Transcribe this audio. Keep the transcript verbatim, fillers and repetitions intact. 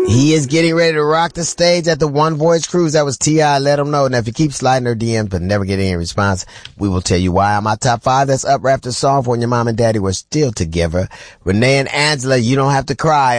He is getting ready to rock the stage at the One Voice Cruise. That was T I Let him know. Now, if you keep sliding her D Ms but never get any response, we will tell you why. On my top five, that's Up after song for when your mom and daddy were still together. Renee and Angela, You Don't Have to Cry.